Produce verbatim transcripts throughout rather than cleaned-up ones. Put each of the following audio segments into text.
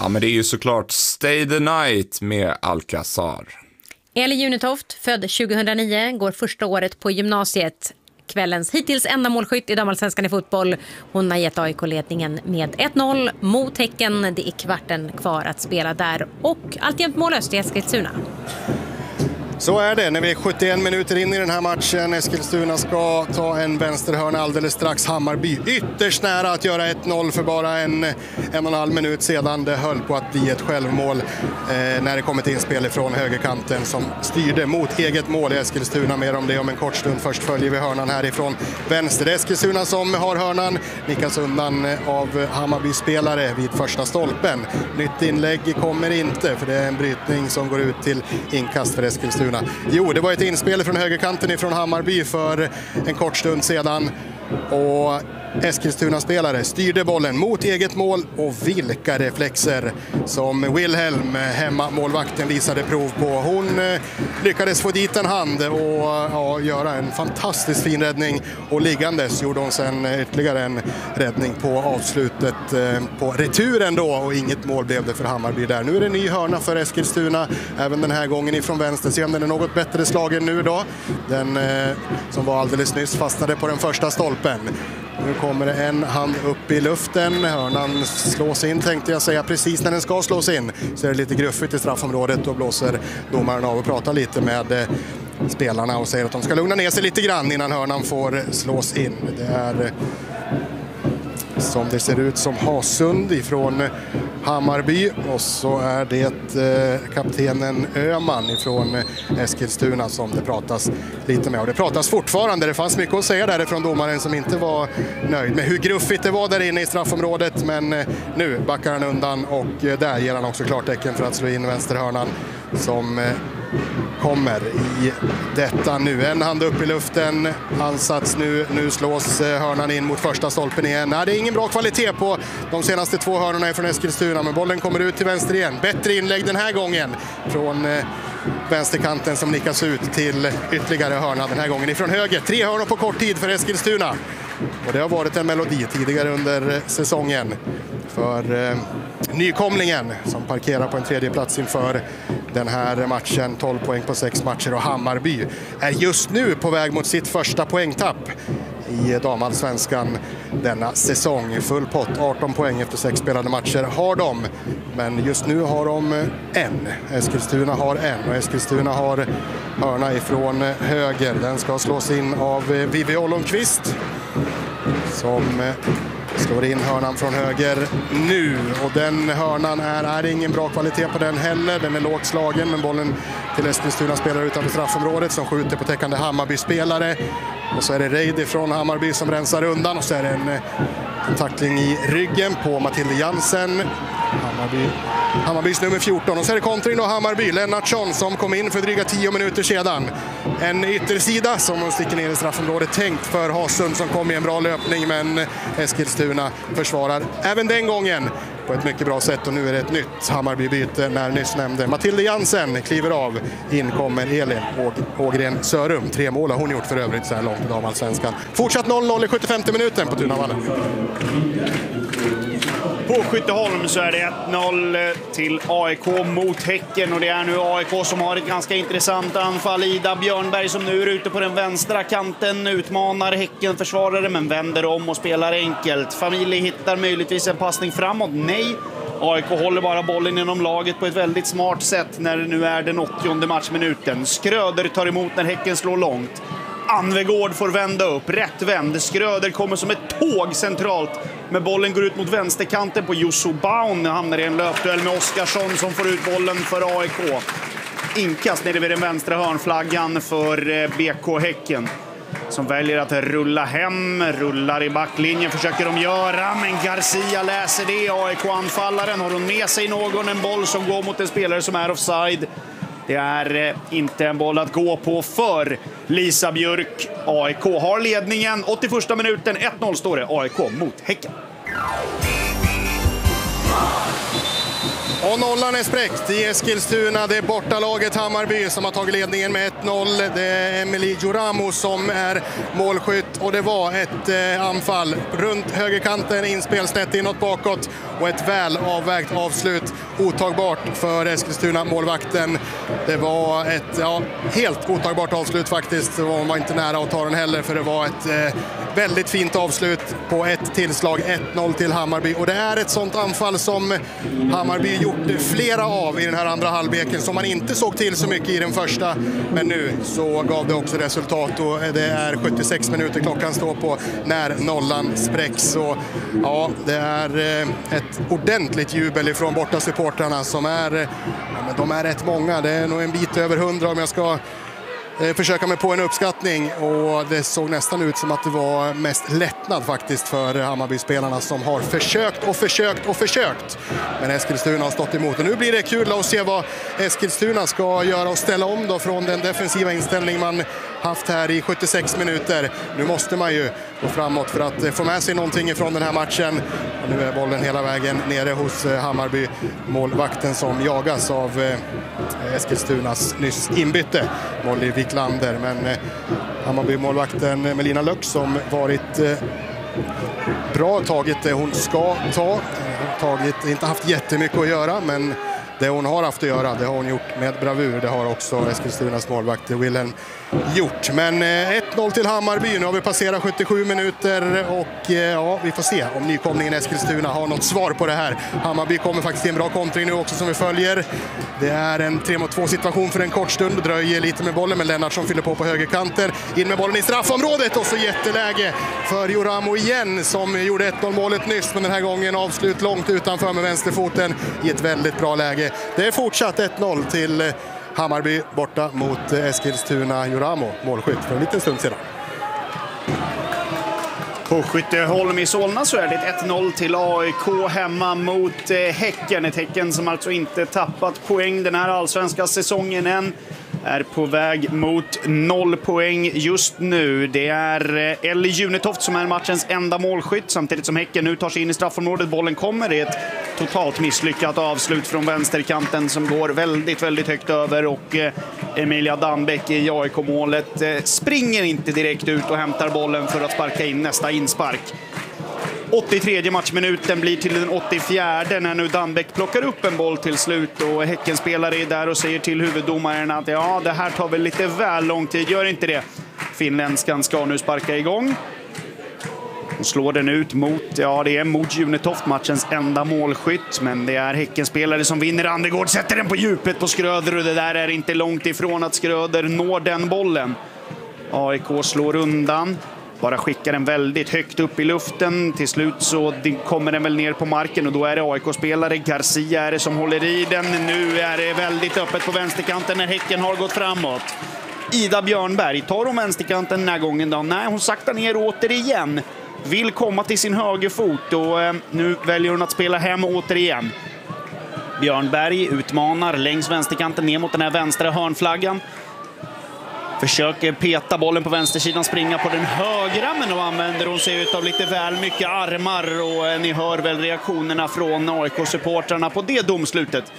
Ja, men det är ju såklart Stay the Night med Alcazar. Eli Junitoft, född tjugohundranio, går första året på gymnasiet. Kvällens hittills enda målskytt i damallsvenskan i fotboll. Hon har gett A I K-ledningen med ett noll mot Häcken. Det är kvarten kvar att spela där och alltjämt mållöst i Eskilstuna. Så är det när vi är sjuttioen minuter in i den här matchen. Eskilstuna ska ta en vänsterhörna alldeles strax. Hammarby ytterst nära att göra ett noll för bara en, en och en halv minut sedan. Det höll på att bli ett självmål eh, när det kommit in spel från högerkanten som styrde mot eget mål i Eskilstuna. Mer om det om en kort stund. Först följer vi hörnan härifrån vänster. Eskilstuna som har hörnan nickas undan av Hammarby-spelare vid första stolpen. Nytt inlägg kommer inte för det är en brytning som går ut till inkast för Eskilstuna. Jo, det var ett inspel från högerkanten ifrån Hammarby för en kort stund sedan och Eskilstuna-spelare styrde bollen mot eget mål och vilka reflexer som Wilhelm, hemma målvakten, visade prov på. Hon lyckades få dit en hand och ja, göra en fantastiskt fin räddning och liggandes gjorde hon sen ytterligare en räddning på avslutet på returen då och inget mål blev det för Hammarby där. Nu är det en ny hörna för Eskilstuna även den här gången ifrån vänster. Se om den är något bättre slagen nu då. Den som var alldeles nyss fastnade på den första stolpen. Nu kommer det en hand upp i luften. Hörnan slås in tänkte jag säga. Precis när den ska slås in så är det lite gruffigt i straffområdet och blåser domaren av och pratar lite med spelarna och säger att de ska lugna ner sig lite grann innan hörnan får slås in. Det är som det ser ut som Hasund ifrån Hammarby och så är det eh, kaptenen Öman ifrån Eskilstuna som det pratas lite med och det pratas fortfarande. Det fanns mycket att säga därifrån domaren som inte var nöjd med hur gruffigt det var där inne i straffområdet men eh, nu backar han undan och eh, där ger han också klartecken för att slå in vänsterhörnan som eh, kommer i detta nu. En hand upp i luften, ansats nu, nu slås hörnan in mot första stolpen igen. Nej, det är ingen bra kvalitet på de senaste två hörnorna från Eskilstuna men bollen kommer ut till vänster igen. Bättre inlägg den här gången från eh, vänsterkanten som nickas ut till ytterligare hörna den här gången ifrån höger. Tre hörnor på kort tid för Eskilstuna. Och det har varit en melodi tidigare under säsongen för eh, nykomlingen som parkerar på en tredje plats inför den här matchen. tolv poäng på sex matcher och Hammarby är just nu på väg mot sitt första poängtapp i damallsvenskan denna säsong. Full pott, arton poäng efter sex spelade matcher har de. Men just nu har de en. Eskilstuna har en och Eskilstuna har hörna ifrån höger. Den ska slås in av Vivi Ollonqvist som slår in hörnan från höger nu och den hörnan är, är ingen bra kvalitet på den heller. Den är lågt slagen men bollen till Eskilstuna spelar utanför straffområdet som skjuter på täckande Hammarby-spelare. Och så är det Reid från Hammarby som rensar undan och så är det en, en tackling i ryggen på Matilda Jansen. Hammarby, Hammarbys nummer fjorton och så är det kontring och Hammarby. Lennartsson som kom in för dryga tio minuter sedan. En yttersida som sticker ner i straffområdet tänkt för Hasund som kom i en bra löpning men Eskilstuna försvarar även den gången på ett mycket bra sätt och nu är det ett nytt Hammarby-byte när nyss nämnde Matilda Jansen kliver av. In kommer Elin Ågren Sörum. Tre mål har hon gjort för övrigt så här långt i damallsvenskan. Fortsatt noll noll i sjuttiofemte minuten på Tunavallen. På Skytteholm så är det ett noll till A I K mot Häcken och det är nu A I K som har ett ganska intressant anfall. Ida Björnberg som nu är ute på den vänstra kanten utmanar Häcken försvarare men vänder om och spelar enkelt. Familj hittar möjligtvis en passning framåt. Nej, A I K håller bara bollen inom laget på ett väldigt smart sätt när det nu är den åttionde matchminuten. Skröder tar emot när Häcken slår långt. Anvegård får vända upp, rätt vänd. Skröder kommer som ett tåg centralt. Men bollen går ut mot vänsterkanten på Jussu Baun. Hamnar i en löpduell med Oskarsson som får ut bollen för A I K. Inkast nere vid den vänstra hörnflaggan för B K Häcken. Som väljer att rulla hem, rullar i backlinjen, försöker de göra. Men Garcia läser det, A I K-anfallaren. Har hon med sig någon, en boll som går mot en spelare som är offside. Det är inte en boll att gå på för Lisa Björk. A I K har ledningen. åttioförsta minuten, ett noll står det. A I K mot Häcken. Och nollan är spräckt i Eskilstuna. Det är bortalaget Hammarby som har tagit ledningen med ett noll. Det är Emily Joramo som är målskytt. Och det var ett eh, anfall runt högerkanten, inspel snett inåt bakåt. Och ett väl avvägt avslut. Otagbart för Eskilstuna målvakten. Det var ett ja, helt otagbart avslut faktiskt. Det var inte nära att ta den heller, för det var ett eh, väldigt fint avslut på ett tillslag. ett noll till Hammarby. Och det är ett sånt anfall som Hammarby gjort flera av i den här andra halvleken, som man inte såg till så mycket i den första. Men nu så gav det också resultat, och det är sjuttiosex minuter klockan står på när nollan spräcks. Så ja, det är ett ordentligt jubel ifrån borta supportrarna som är, ja, men de är rätt många. Det är nog en bit över hundra om jag ska försöka mig på en uppskattning, och det såg nästan ut som att det var mest lättnad faktiskt för Hammarby-spelarna som har försökt och försökt och försökt. Men Eskilstuna har stått emot, och nu blir det kul att se vad Eskilstuna ska göra och ställa om då från den defensiva inställning man haft här i sjuttiosex minuter. Nu måste man ju gå framåt för att få med sig någonting från den här matchen. Och nu är bollen hela vägen nere hos Hammarby, målvakten som jagas av Eskilstunas nyss inbytte Molly Wiklander. Men Hammarby-målvakten Melina Löck som varit bra, tagit det hon ska ta. Tagit, inte haft jättemycket att göra, men det hon har haft att göra, det har hon gjort med bravur. Det har också Eskilstunas målvakt Wilhelm gjort. Men ett noll till Hammarby. Nu har vi passerat sjuttiosju minuter, och ja, vi får se om nykomlingen Eskilstuna har något svar på det här. Hammarby kommer faktiskt till en bra kontring nu också som vi följer. Det är en tre mot två situation för en kort stund. Dröjer lite med bollen, men Lennart som fyller på på högerkanten. In med bollen i straffområdet, och så jätteläge för Joramo igen som gjorde ett noll målet nyss, men den här gången avslut långt utanför med vänsterfoten i ett väldigt bra läge. Det är fortsatt ett noll till Hammarby borta mot Eskilstuna. Joramo målskytt för en liten stund sedan. På Skytteholm i Solna så är det ett noll till A I K hemma mot Häcken. Ett Häcken som alltså inte tappat poäng den här allsvenska säsongen än. Är på väg mot noll poäng just nu. Det är Ellie Junetoft som är matchens enda målskytt, samtidigt som Häcken nu tar sig in i straffområdet. Bollen kommer. Det är ett totalt misslyckat avslut från vänsterkanten som går väldigt, väldigt högt över, och Emilia Danbeck i A I K-målet springer inte direkt ut och hämtar bollen för att sparka in nästa inspark. åttiotredje matchminuten blir till den åttiofjärde när nu Danbeck plockar upp en boll till slut, och Häckenspelare är där och säger till huvuddomaren att ja, det här tar väl lite väl lång tid, gör inte det. Finländskan ska nu sparka igång. Och slår den ut mot, ja det är mot Junetoft, matchens enda målskytt, men det är Häckenspelare som vinner. Andergård sätter den på djupet på Skröder, och det där är inte långt ifrån att Skröder når den bollen. A I K slår undan. Bara skickar den väldigt högt upp i luften. Till slut så kommer den väl ner på marken, och då är det A I K-spelare Garcia är det som håller i den. Nu är det väldigt öppet på vänsterkanten när Häcken har gått framåt. Ida Björnberg tar om vänsterkanten den här gången då. Nej, hon saktar ner återigen. Vill komma till sin högerfot, och eh, nu väljer hon att spela hem återigen. Björnberg utmanar längs vänsterkanten ner mot den här vänstra hörnflaggan. Försöker peta bollen på vänstersidan, springa på den högra, men då använder hon sig ut av lite väl mycket armar, och ni hör väl reaktionerna från A I K-supportrarna på det domslutet.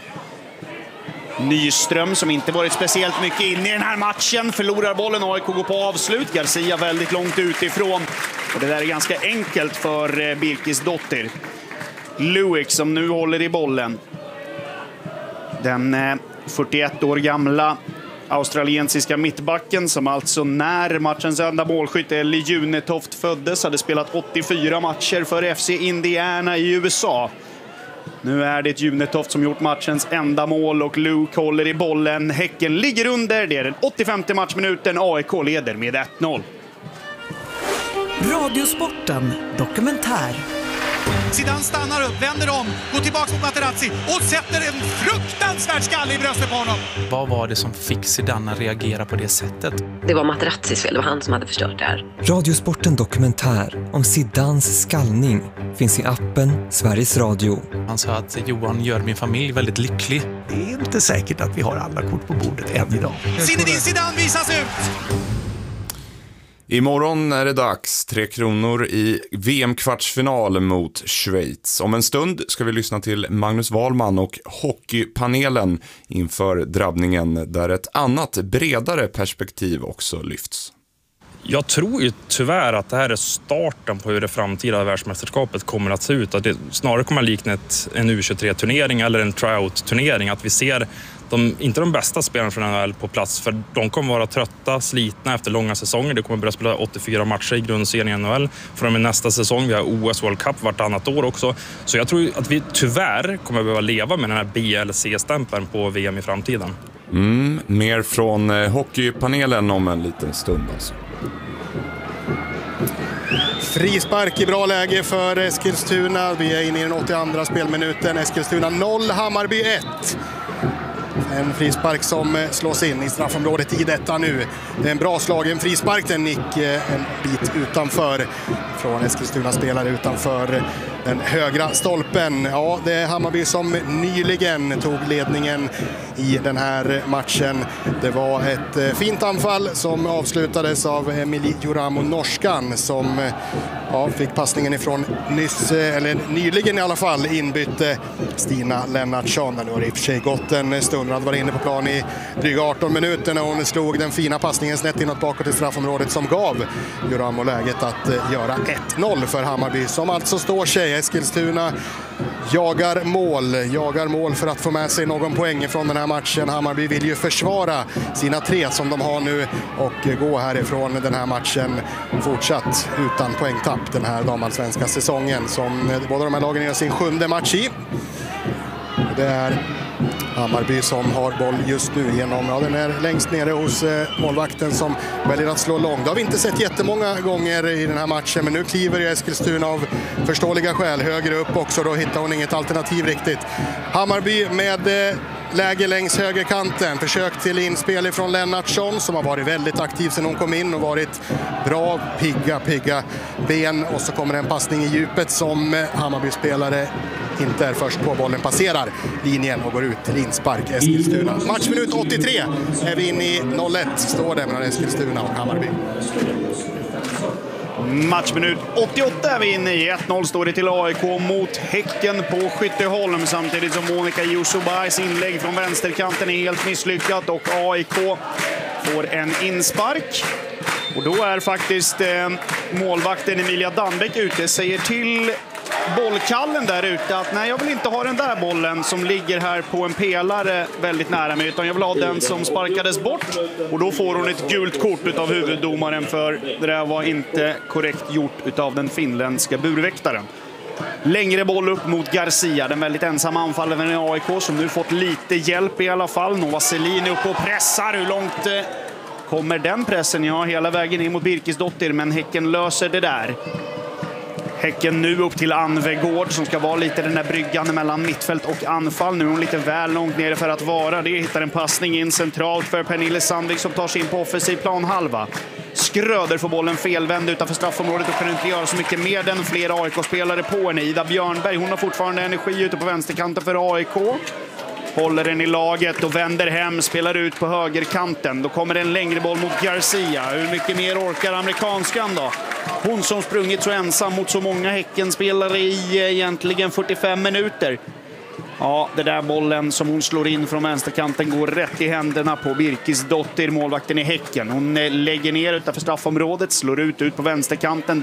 Nyström, som inte varit speciellt mycket in i den här matchen, förlorar bollen. A I K går på avslut. Garcia väldigt långt utifrån, och det där är ganska enkelt för Birkis dotter. Luik som nu håller i bollen. Den fyrtioett år gamla australiensiska mittbacken, som alltså när matchens enda målskytt Ellie Junetoft föddes hade spelat åttiofyra matcher för F C Indiana i U S A. Nu är det Junetoft som gjort matchens enda mål, och Luke håller i bollen. Häcken ligger under. Det är den åttiofemte matchminuten. A I K leder med ett noll. Radiosporten dokumentär. Zidane stannar upp, vänder om, går tillbaka mot Materazzi och sätter en fruktansvärd skalle i bröstet på honom. Vad var det som fick Zidane att reagera på det sättet? Det var Materazzis fel, det var han som hade förstört det här. Radiosporten dokumentär om Zidanes skallning finns i appen Sveriges Radio. Han sa att Johan gör min familj väldigt lycklig. Det är inte säkert att vi har alla kort på bordet än idag. Zinedine Zidane visas ut! Imorgon är det dags. Tre Kronor i V M-kvartsfinal mot Schweiz. Om en stund ska vi lyssna till Magnus Wahlman och hockeypanelen inför drabbningen där ett annat bredare perspektiv också lyfts. Jag tror ju tyvärr att det här är starten på hur det framtida världsmästerskapet kommer att se ut. Att det snarare kommer att likna ett, en U tjugotre-turnering eller en tryout-turnering. Att vi ser de, inte de bästa spelarna från N H L på plats, för de kommer vara trötta, slitna efter långa säsonger. Det kommer börja spela åttiofyra matcher i grundserien i N H L. Från och med nästa säsong, vi har O S World Cup vartannat år också. Så jag tror att vi tyvärr kommer behöva leva med den här B L C-stämpeln på V M i framtiden. Mm, mer från hockeypanelen om en liten stund alltså. Frispark i bra läge för Eskilstuna. Vi är inne i den åttioandra spelminuten. Eskilstuna noll, Hammarby ett. En frispark som slås in i straffområdet i detta nu. Det är en bra slagen frispark. Den gick en bit utanför från Eskilstuna spelare utanför den högra stolpen. Ja, det är Hammarby som nyligen tog ledningen i den här matchen. Det var ett fint anfall som avslutades av Emily Juramo, norskan, som ja, fick passningen ifrån nyss, eller nyligen i alla fall, inbytte Stina Lennartsson. Nu har det i och för sig gått en stund. Hon hade varit inne på plan i dryga arton minuter när hon slog den fina passningen snett inåt bakåt i straffområdet som gav Juramo läget att göra ett noll för Hammarby, som alltså står sig. Eskilstuna jagar mål, jagar mål för att få med sig någon poäng från den här matchen. Hammarby vill ju försvara sina tre som de har nu och gå härifrån den här matchen fortsatt utan poängtapp den här damallsvenska säsongen, som båda de här lagen gör sin sjunde match i. Det är Hammarby som har boll just nu genom, ja, den är längst nere hos eh, målvakten som väljer att slå långt. Det har vi inte sett jättemånga gånger i den här matchen, men nu kliver Eskilstuna av förståeliga skäl högre upp också. Då hittar hon inget alternativ riktigt. Hammarby med eh, läge längs högerkanten. Försök till inspel ifrån Lennartsson som har varit väldigt aktiv sedan hon kom in och varit bra, pigga, pigga ben. Och så kommer en passning i djupet som Hammarby-spelare inte är först på. Bollen passerar linjen och går ut till inspark Eskilstuna. Matchminut åttiotre är vi inne i noll ett, står det mellan Eskilstuna och Hammarby. Matchminut åttioåtta är vi inne i. ett noll står det till A I K mot Häcken på Skytteholm, samtidigt som Monica Jusubais inlägg från vänsterkanten är helt misslyckat och A I K får en inspark. Och då är faktiskt eh, målvakten Emilia Danbeck ute, säger till bollkallen där ute att nej, jag vill inte ha den där bollen som ligger här på en pelare väldigt nära mig, utan jag vill ha den som sparkades bort. Och då får hon ett gult kort utav huvuddomaren, för det där var inte korrekt gjort utav den finländska burväktaren. Längre boll upp mot Garcia, den väldigt ensamma anfallaren i A I K som nu fått lite hjälp i alla fall. Nova Selin upp och pressar. Hur långt eh, kommer den pressen? Ja, hela vägen in mot Birkisdottir, men Häcken löser det där. Häcken nu upp till Anvegård som ska vara lite den där bryggan mellan mittfält och anfall. Nu är hon lite väl långt nere för att vara det. Hittar en passning in centralt för Pernille Sandvik som tar sig in på offensiv planhalva. Skröder får bollen felvänd utanför straffområdet och kan inte göra så mycket mer än fler A I K-spelare på henne. Ida Björnberg, hon har fortfarande energi ute på vänsterkanten för A I K. Håller den i laget och vänder hem, spelar ut på högerkanten. Då kommer en längre boll mot Garcia. Hur mycket mer orkar amerikanskan då? Hon som sprungit så ensam mot så många Häckenspelare i egentligen fyrtiofem minuter. Ja, det där bollen som hon slår in från vänsterkanten går rätt i händerna på Birkisdottir, målvakten i Häcken. Hon lägger ner utanför straffområdet, slår ut ut på vänsterkanten.